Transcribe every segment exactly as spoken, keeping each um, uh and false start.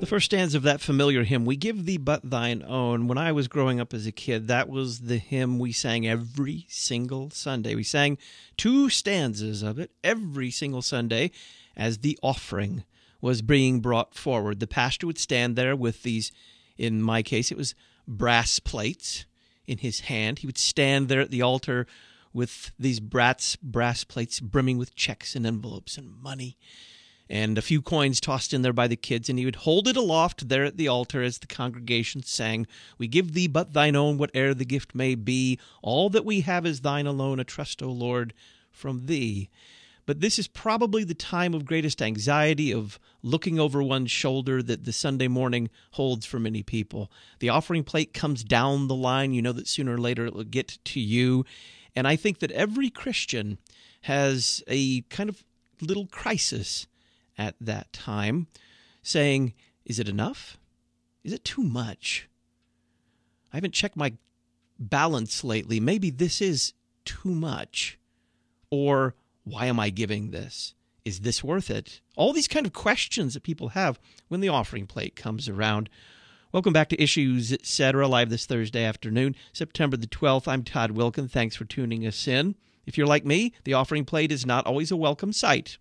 The first stanza of that familiar hymn, "We Give Thee But Thine Own," when I was growing up as a kid, that was the hymn we sang every single Sunday. We sang two stanzas of it every single Sunday as the offering was being brought forward. The pastor would stand there with these, in my case, it was brass plates in his hand. He would stand there at the altar with these brass, brass plates brimming with checks and envelopes and money, and a few coins tossed in there by the kids, and he would hold it aloft there at the altar as the congregation sang, "We give thee but thine own, whate'er the gift may be. All that we have is thine alone, a trust, O Lord, from thee." But this is probably the time of greatest anxiety, of looking over one's shoulder, that the Sunday morning holds for many people. The offering plate comes down the line. You know that sooner or later it will get to you. And I think that every Christian has a kind of little crisis at that time, saying, is it enough? Is it too much? I haven't checked my balance lately. Maybe this is too much. Or, why am I giving this? Is this worth it? All these kind of questions that people have when the offering plate comes around. Welcome back to Issues, et cetera, live this Thursday afternoon, September the twelfth. I'm Todd Wilkin. Thanks for tuning us in. If you're like me, the offering plate is not always a welcome sight.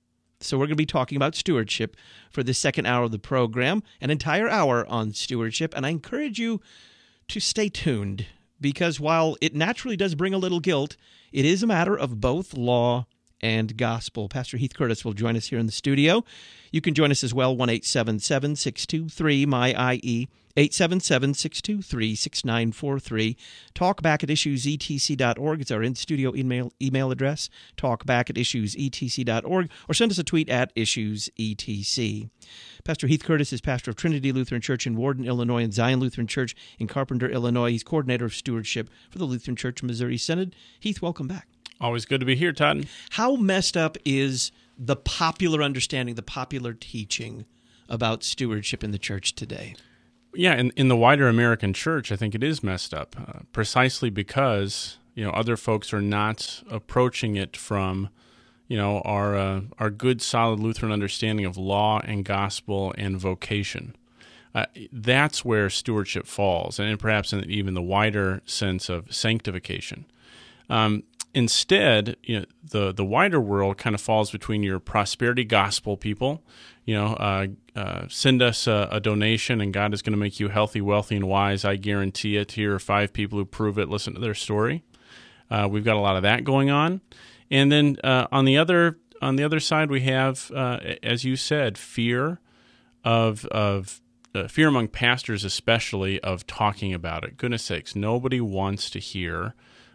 So we're going to be talking about stewardship for the second hour of the program, an entire hour on stewardship, and I encourage you to stay tuned, because while it naturally does bring a little guilt, it is a matter of both law and gospel. Pastor Heath Curtis will join us here in the studio. You can join us as well, one eight seven seven, six two three, M Y I E, eight seven seven, six two three, six nine four three. Talkback at issues e t c dot org is our in-studio email email address, talkback at issues e t c dot org, or send us a tweet at issues e t c. Pastor Heath Curtis is pastor of Trinity Lutheran Church in Warden, Illinois, and Zion Lutheran Church in Carpenter, Illinois. He's coordinator of stewardship for the Lutheran Church Missouri Synod. Heath, welcome back. Always good to be here, Todd. How messed up is the popular understanding, the popular teaching about stewardship in the church today? Yeah, in, in the wider American church, I think it is messed up, uh, precisely because, you know, other folks are not approaching it from, you know, our uh, our good, solid Lutheran understanding of law and gospel and vocation. Uh, that's where stewardship falls, and perhaps in even the wider sense of sanctification. Um, instead, you know, the the wider world kind of falls between your prosperity gospel people, you know, uh, uh, send us a, a donation and God is going to make you healthy, wealthy, and wise. I guarantee it. Here are five people who prove it. Listen to their story. Uh, we've got a lot of that going on, and then uh, on the other on the other side, we have, uh, as you said, fear of of uh, fear among pastors, especially of talking about it. Goodness sakes, nobody wants to hear.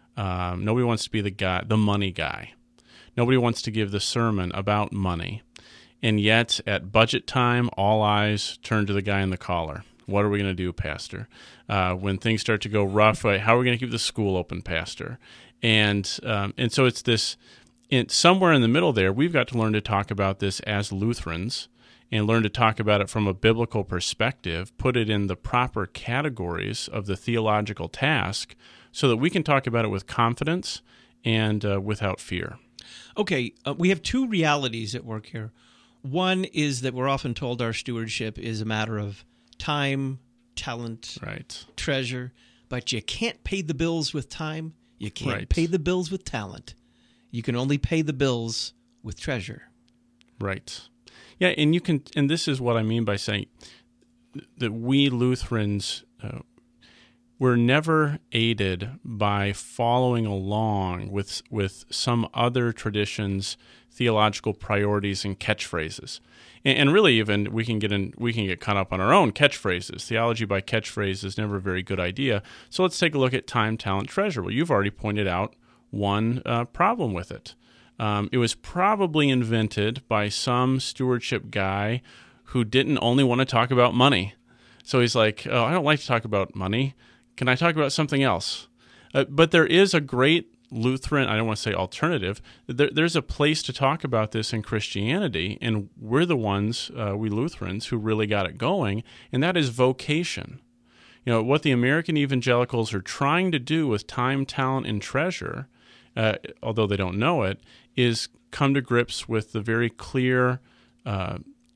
Um, nobody wants to be the guy, the money guy. Nobody wants to give the sermon about money. And yet, at budget time, all eyes turn to the guy in the collar. What are we going to do, Pastor? Uh, when things start to go rough, right, how are we going to keep the school open, Pastor? And um, and so it's this, in, somewhere in the middle there, we've got to learn to talk about this as Lutherans and learn to talk about it from a biblical perspective, put it in the proper categories of the theological task, so that we can talk about it with confidence and uh, without fear. Okay, uh, we have two realities at work here. One is that we're often told our stewardship is a matter of time, talent, right. treasure, but you can't pay the bills with time. You can't right. pay the bills with talent. You can only pay the bills with treasure. Right. Yeah, and you can, and this is what I mean by saying that we Lutherans, uh, we're never aided by following along with with some other tradition's theological priorities and catchphrases, and, and really even we can get in we can get caught up on our own catchphrases. Theology by catchphrase is never a very good idea. So let's take a look at time, talent, treasure. Well, you've already pointed out one uh, problem with it. Um, it was probably invented by some stewardship guy who didn't only want to talk about money. So he's like, oh, I don't like to talk about money. Can I talk about something else? Uh, but there is a great Lutheran, I don't want to say alternative, there, there's a place to talk about this in Christianity, and we're the ones, uh, we Lutherans, who really got it going, and that is vocation. You know, what the American evangelicals are trying to do with time, talent, and treasure, uh, although they don't know it, is come to grips with the very clear uh,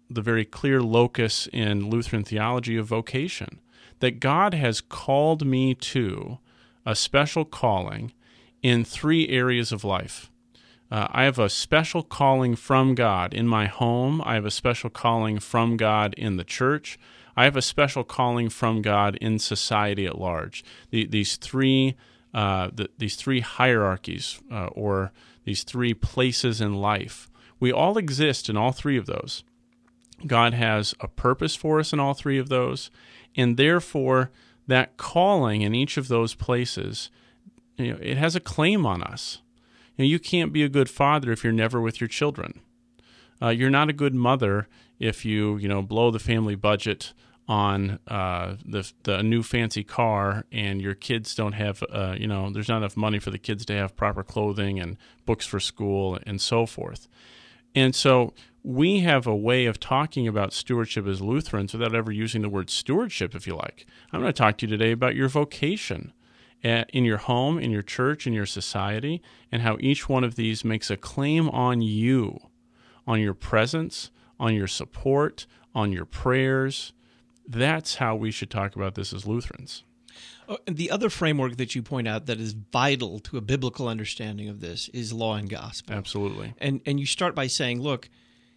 the very clear locus in Lutheran theology of vocation, that God has called me to a special calling in three areas of life. Uh, I have a special calling from God in my home. I have a special calling from God in the church. I have a special calling from God in society at large. The, these three, uh, the, these three hierarchies, uh, or these three places in life, we all exist in all three of those. God has a purpose for us in all three of those, and therefore that calling in each of those places, you know, it has a claim on us. You know, you can't be a good father if you're never with your children. Uh, you're not a good mother if you, you know, blow the family budget on uh, the the new fancy car, and your kids don't have, uh, you know, there's not enough money for the kids to have proper clothing and books for school and so forth. And so we have a way of talking about stewardship as Lutherans without ever using the word stewardship, if you like. I'm going to talk to you today about your vocation in your home, in your church, in your society, and how each one of these makes a claim on you, on your presence, on your support, on your prayers. That's how we should talk about this as Lutherans. Oh, the other framework that you point out that is vital to a biblical understanding of this is law and gospel. Absolutely. And and you start by saying, look,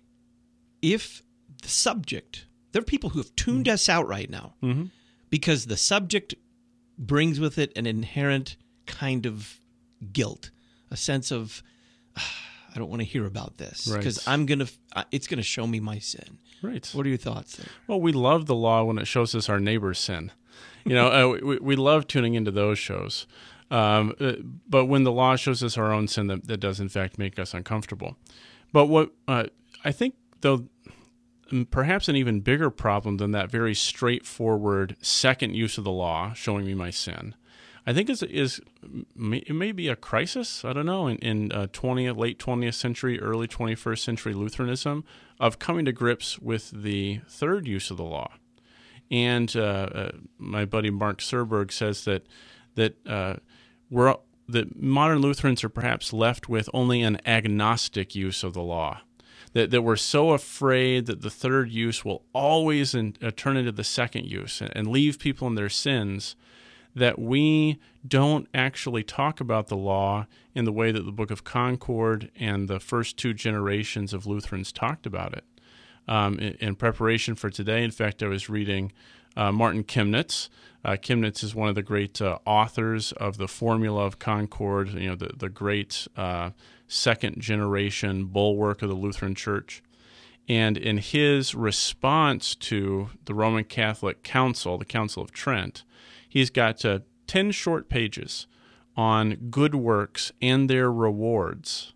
if the subject, there are people who have tuned us out right now mm-hmm. because the subject brings with it an inherent kind of guilt, a sense of, ah, I don't want to hear about this because right. I'm gonna, it's gonna show me my sin. Right. What are your thoughts there? Well, we love the law when it shows us our neighbor's sin. You know, uh, we, we love tuning into those shows. Um, uh, but when the law shows us our own sin, that, that does in fact make us uncomfortable. But what uh, I think, though, perhaps an even bigger problem than that very straightforward second use of the law showing me my sin, I think is is it may be a crisis. I don't know in in uh, twentieth, late twentieth century, early twenty-first century Lutheranism of coming to grips with the third use of the law. And uh, uh, my buddy Mark Serberg says that that uh, we're that modern Lutherans are perhaps left with only an agnostic use of the law. That, that we're so afraid that the third use will always in, uh, turn into the second use and, and leave people in their sins, that we don't actually talk about the law in the way that the Book of Concord and the first two generations of Lutherans talked about it. Um, in, in preparation for today, in fact, I was reading uh, Martin Chemnitz. Uh, Chemnitz is one of the great uh, authors of the Formula of Concord, you know, the, the great uh, second-generation bulwark of the Lutheran Church. And in his response to the Roman Catholic Council, the Council of Trent, he's got uh, ten short pages on good works and their rewards.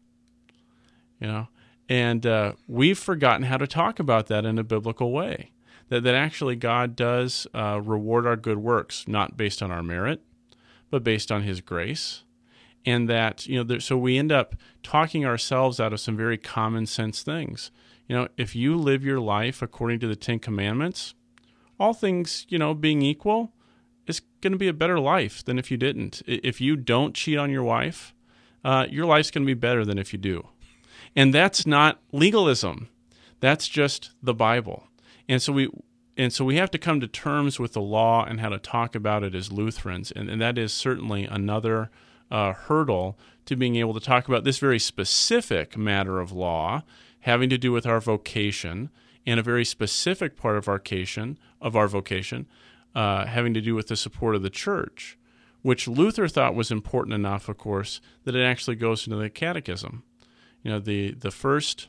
You know, and uh, we've forgotten how to talk about that in a biblical way. That that actually God does uh, reward our good works, not based on our merit, but based on His grace. And that, you know, there, so we end up talking ourselves out of some very common sense things. You know, if you live your life according to the Ten Commandments, all things, you know, being equal, it's going to be a better life than if you didn't. If you don't cheat on your wife, uh, your life's going to be better than if you do. And that's not legalism. That's just the Bible. And so we and so we have to come to terms with the law and how to talk about it as Lutherans. And, and that is certainly another uh, hurdle to being able to talk about this very specific matter of law having to do with our vocation, and a very specific part of our vocation, of our vocation uh, having to do with the support of the church, which Luther thought was important enough, of course, that it actually goes into the Catechism. You know, the the first,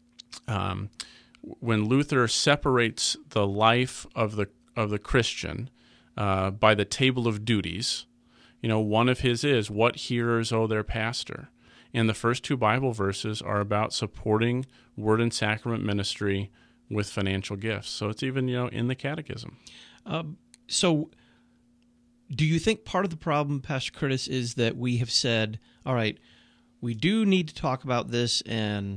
um, when Luther separates the life of the of the Christian uh, by the table of duties, you know, one of his is, what hearers owe their pastor? And the first two Bible verses are about supporting word and sacrament ministry with financial gifts. So it's even, you know, in the Catechism. Um, so do you think part of the problem, Pastor Curtis, is that we have said, all right, we do need to talk about this, and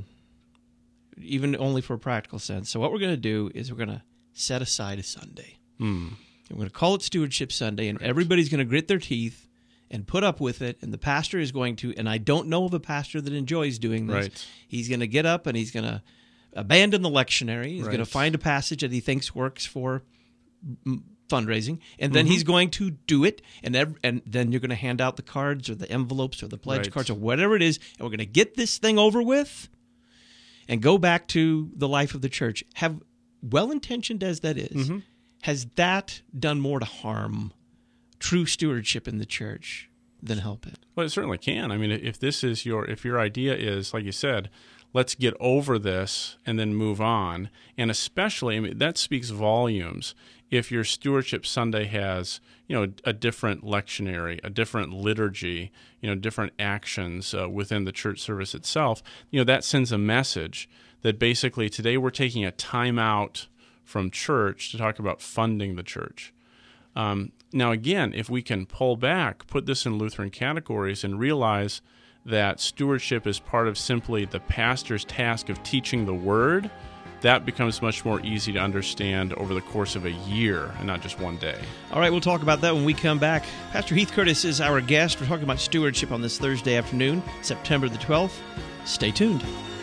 even only for a practical sense. So what we're going to do is we're going to set aside a Sunday. Mm. We're going to call it Stewardship Sunday, and right. everybody's going to grit their teeth and put up with it, and the pastor is going to, and I don't know of a pastor that enjoys doing this, right. he's going to get up and he's going to abandon the lectionary. He's Right. going to find a passage that he thinks works for mm, fundraising, and then Mm-hmm. he's going to do it, and ev- and then you're going to hand out the cards or the envelopes or the pledge Right. cards or whatever it is, and we're going to get this thing over with and go back to the life of the church. Have well-intentioned as that is, Mm-hmm. has that done more to harm true stewardship in the church than help it? Well, it certainly can. I mean, if this is your, if your idea is, like you said, let's get over this and then move on, and especially, I mean, that speaks volumes if your Stewardship Sunday has, you know, a different lectionary, a different liturgy, you know, different actions uh, within the church service itself. You know, that sends a message that basically today we're taking a time out from church to talk about funding the church. Um, now, again, if we can pull back, put this in Lutheran categories, and realize that stewardship is part of simply the pastor's task of teaching the Word, that becomes much more easy to understand over the course of a year and not just one day. All right, we'll talk about that when we come back. Pastor Heath Curtis is our guest. We're talking about stewardship on this Thursday afternoon, September the twelfth. Stay tuned.